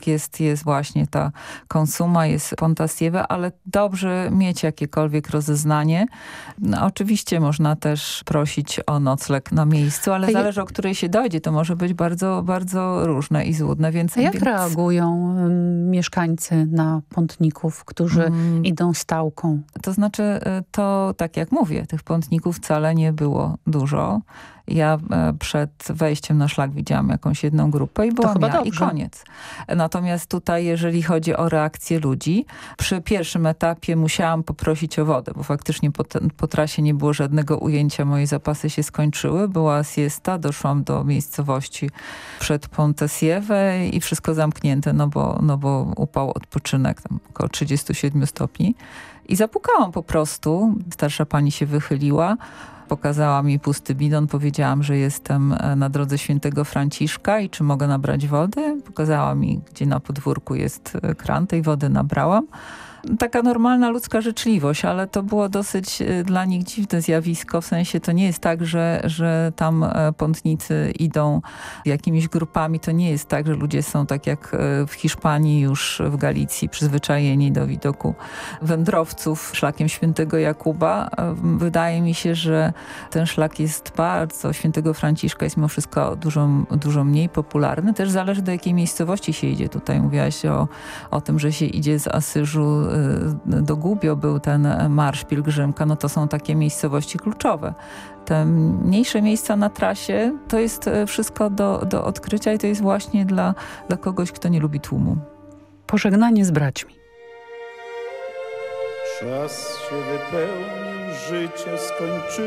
jest właśnie ta konsuma, jest Ponta Sieve, ale dobrze mieć jakiekolwiek rozeznanie. No, oczywiście można też prosić o nocleg na miejscu, ale zależy, o której się dojdzie. To może być bardzo, bardzo różne i złudne. A jak reagują mieszkańcy na pątników, którzy idą stałką? To znaczy, to tak jak mówię, tych pątników wcale nie było dużo. Ja przed wejściem na szlak widziałam jakąś jedną grupę i byłam ja i koniec. Natomiast tutaj, jeżeli chodzi o reakcję ludzi, przy pierwszym etapie musiałam poprosić o wodę, bo faktycznie po trasie nie było żadnego ujęcia, moje zapasy się skończyły. Była siesta, doszłam do miejscowości przed Ponte Sieve i wszystko zamknięte, no bo upał, odpoczynek, tam około 37 stopni. I zapukałam po prostu. Starsza pani się wychyliła. Pokazała mi pusty bidon, powiedziałam, że jestem na drodze Świętego Franciszka i czy mogę nabrać wody. Pokazała mi, gdzie na podwórku jest kran, tej wody nabrałam. Taka normalna ludzka życzliwość, ale to było dosyć dla nich dziwne zjawisko. W sensie to nie jest tak, że tam pątnicy idą jakimiś grupami. To nie jest tak, że ludzie są tak jak w Hiszpanii, już w Galicji, przyzwyczajeni do widoku wędrowców szlakiem Świętego Jakuba. Wydaje mi się, że ten szlak jest bardzo, Świętego Franciszka jest mimo wszystko dużo mniej popularny. Też zależy, do jakiej miejscowości się idzie. Tutaj mówiłaś o tym, że się idzie z Asyżu do Gubbio, był ten marsz pielgrzymka, no to są takie miejscowości kluczowe. Te mniejsze miejsca na trasie to jest wszystko do odkrycia i to jest właśnie dla kogoś, kto nie lubi tłumu. Pożegnanie z braćmi. Czas się wypełnił, życie skończyło.